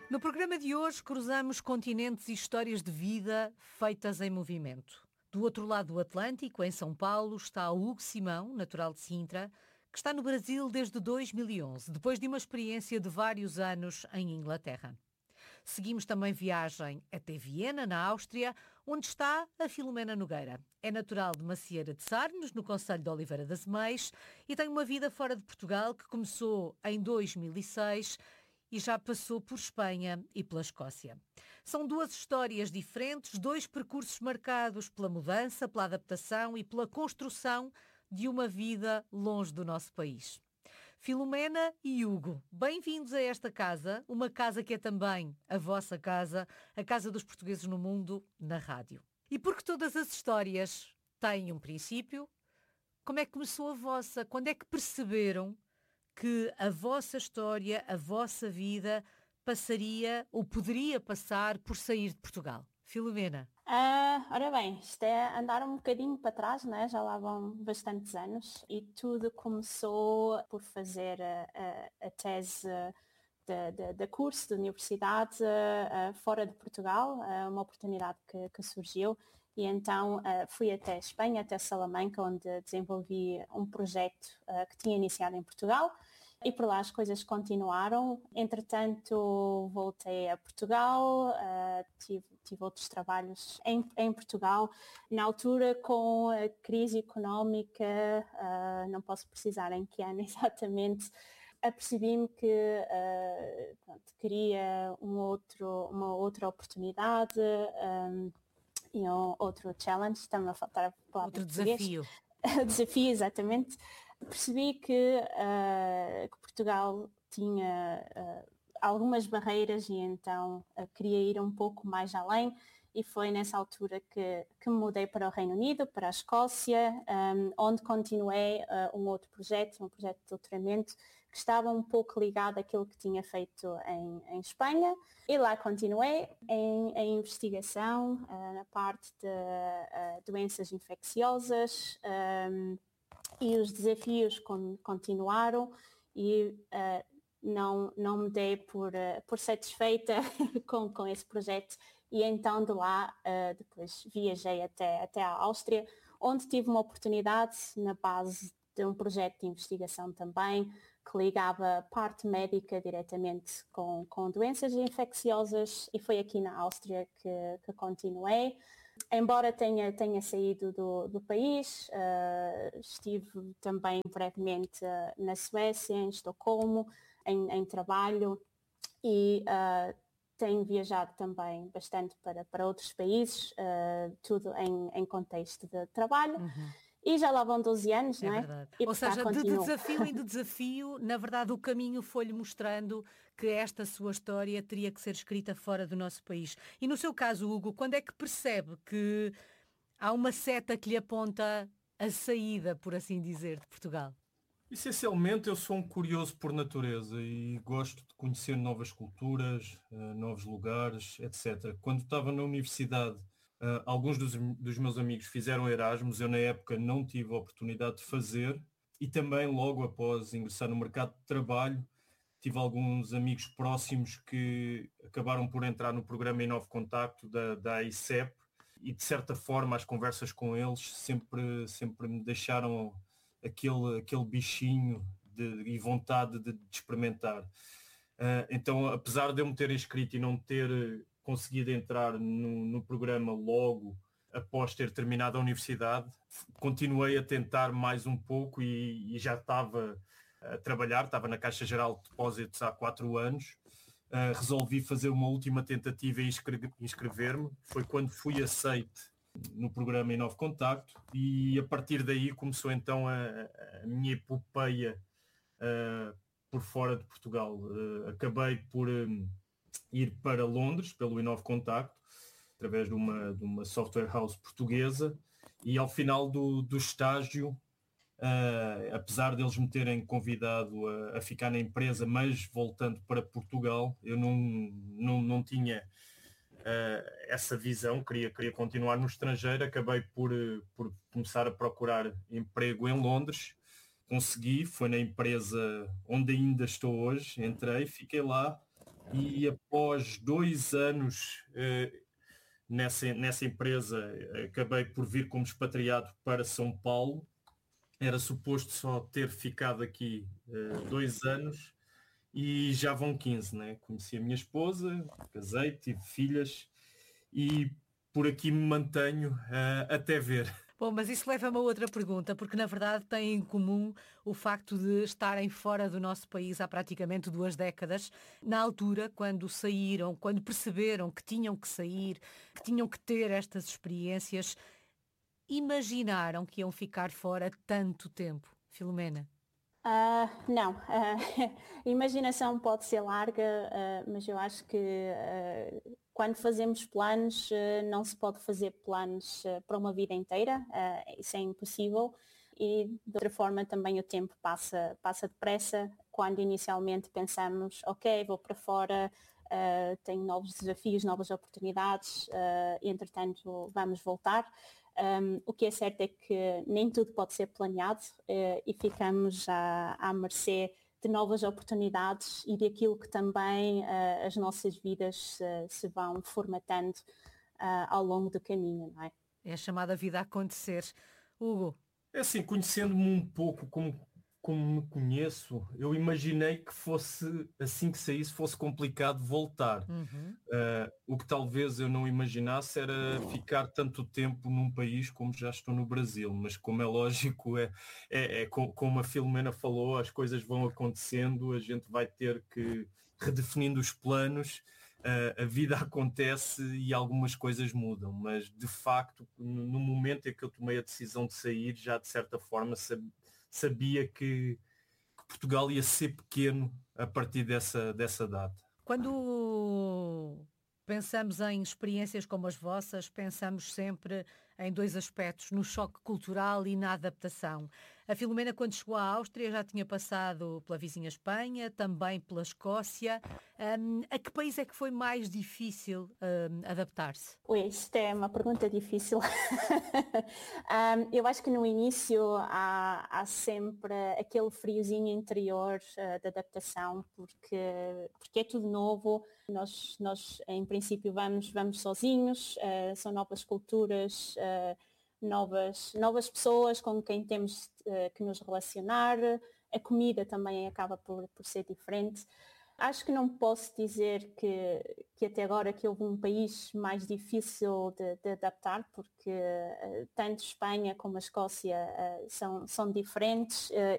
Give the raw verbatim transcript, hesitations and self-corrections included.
No programa de hoje cruzamos continentes e histórias de vida feitas em movimento. Do outro lado do Atlântico, em São Paulo, está Hugo Simão, natural de Sintra, que está no Brasil desde dois mil e onze, depois de uma experiência de vários anos em Inglaterra. Seguimos também viagem até Viena, na Áustria, onde está a Filomena Nogueira. É natural de Macieira de Sarnes, no concelho de Oliveira das Meias, e tem uma vida fora de Portugal que começou em dois mil e seis e já passou por Espanha e pela Escócia. São duas histórias diferentes, dois percursos marcados pela mudança, pela adaptação e pela construção de uma vida longe do nosso país. Filomena e Hugo, bem-vindos a esta casa, uma casa que é também a vossa casa, a casa dos portugueses no mundo, na rádio. E porque todas as histórias têm um princípio, como é que começou a vossa? Quando é que perceberam que a vossa história, a vossa vida passaria ou poderia passar por sair de Portugal? Filomena. Uh, ora bem, isto é andar um bocadinho para trás, né? Já lá vão bastantes anos e tudo começou por fazer a, a, a tese da curso de universidade uh, fora de Portugal, uh, uma oportunidade que, que surgiu e então uh, fui até Espanha, até Salamanca, onde desenvolvi um projeto uh, que tinha iniciado em Portugal. E por lá as coisas continuaram. Entretanto, voltei a Portugal, uh, tive, tive outros trabalhos em, em Portugal. Na altura, com a crise económica, uh, não posso precisar em que ano exatamente, apercebi-me que uh, pronto, queria um outro, uma outra oportunidade um, e um outro challenge. Está-me a faltar a palavra outro desafio. Desafio, exatamente. Percebi que, uh, que Portugal tinha uh, algumas barreiras e então uh, queria ir um pouco mais além e foi nessa altura que, que me mudei para o Reino Unido, para a Escócia, um, onde continuei uh, um outro projeto, um projeto de doutoramento que estava um pouco ligado àquilo que tinha feito em, em Espanha e lá continuei em, em investigação uh, na parte de uh, doenças infecciosas, um, e os desafios con- continuaram e uh, não, não me dei por, uh, por satisfeita com, com esse projeto e então de lá uh, depois viajei até, até a Áustria, onde tive uma oportunidade na base de um projeto de investigação também que ligava parte médica diretamente com, com doenças infecciosas e foi aqui na Áustria que, que continuei. Embora tenha, tenha saído do, do país, uh, estive também brevemente uh, na Suécia, em Estocolmo, em, em trabalho e uh, tenho viajado também bastante para, para outros países, uh, tudo em, em contexto de trabalho. Uhum. E já lá vão doze anos, é não é? Verdade. E Ou seja, de desafio em desafio, na verdade o caminho foi-lhe mostrando que esta sua história teria que ser escrita fora do nosso país. E no seu caso, Hugo, quando é que percebe que há uma seta que lhe aponta a saída, por assim dizer, de Portugal? Essencialmente eu sou um curioso por natureza e gosto de conhecer novas culturas, novos lugares, etcétera. Quando estava na universidade, Uh, alguns dos, dos meus amigos fizeram Erasmus, eu na época não tive a oportunidade de fazer e também logo após ingressar no mercado de trabalho tive alguns amigos próximos que acabaram por entrar no programa Inovo Contacto da, da A I C E P e de certa forma as conversas com eles sempre, sempre me deixaram aquele, aquele bichinho de, e vontade de, de experimentar. Uh, então apesar de eu me ter inscrito e não ter conseguido entrar no, no programa logo após ter terminado a universidade, continuei a tentar mais um pouco e, e já estava a trabalhar, estava na Caixa Geral de Depósitos há quatro anos, uh, resolvi fazer uma última tentativa e inscrever, inscrever-me, foi quando fui aceite no programa Inovo Contacto e a partir daí começou então a, a minha epopeia uh, por fora de Portugal. Uh, acabei por... Um, ir para Londres, pelo Inovo Contacto, através de uma, de uma software house portuguesa, e ao final do, do estágio, uh, apesar deles me terem convidado a, a ficar na empresa, mas voltando para Portugal, eu não, não, não tinha uh, essa visão, queria, queria continuar no estrangeiro, acabei por, por começar a procurar emprego em Londres, consegui, foi na empresa onde ainda estou hoje, entrei, fiquei lá, e após dois anos eh, nessa, nessa empresa, eh, acabei por vir como expatriado para São Paulo. Era suposto só ter ficado aqui eh, dois anos e já vão quinze, né? Conheci a minha esposa, casei, tive filhas e por aqui me mantenho eh, até ver. Bom, mas isso leva-me a outra pergunta, porque na verdade têm em comum o facto de estarem fora do nosso país há praticamente duas décadas. Na altura, quando saíram, quando perceberam que tinham que sair, que tinham que ter estas experiências, imaginaram que iam ficar fora tanto tempo, Filomena? Ah, não, ah, a imaginação pode ser larga, ah, mas eu acho que ah, quando fazemos planos, ah, não se pode fazer planos ah, para uma vida inteira, ah, isso é impossível. E de outra forma também o tempo passa, passa depressa. Quando inicialmente pensamos, ok, vou para fora, ah, tenho novos desafios, novas oportunidades, ah, e entretanto vamos voltar. Um, o que é certo é que nem tudo pode ser planeado uh, e ficamos à, à mercê de novas oportunidades e daquilo que também uh, as nossas vidas uh, se vão formatando uh, ao longo do caminho, não é? É a chamada vida a acontecer. Hugo, É assim, conhecendo-me um pouco como, como me conheço, eu imaginei que fosse, assim que saísse, fosse complicado voltar. uhum. Uh, o que talvez eu não imaginasse era ficar tanto tempo num país como já estou no Brasil, mas como é lógico, é, é, é co- como a Filomena falou, as coisas vão acontecendo, a gente vai ter que redefinindo os planos, uh, a vida acontece e algumas coisas mudam, mas de facto, no no momento em que eu tomei a decisão de sair, já de certa forma sab- sabia que, que Portugal ia ser pequeno a partir dessa, dessa data. Quando pensamos em experiências como as vossas, pensamos sempre em dois aspectos, no choque cultural e na adaptação. A Filomena, quando chegou à Áustria, já tinha passado pela vizinha Espanha, também pela Escócia. Hum, a que país é que foi mais difícil, hum, adaptar-se? Ui, isto é uma pergunta difícil. Um, eu acho que no início há, há sempre aquele friozinho interior uh, de adaptação, porque, porque é tudo novo. Nós, nós em princípio, vamos, vamos sozinhos, uh, são novas culturas, uh, novas, novas pessoas com quem temos uh, que nos relacionar. A comida também acaba por, por ser diferente. Acho que não posso dizer que, que até agora que houve um país mais difícil de, de adaptar, porque uh, tanto Espanha como a Escócia uh, são, são diferentes uh,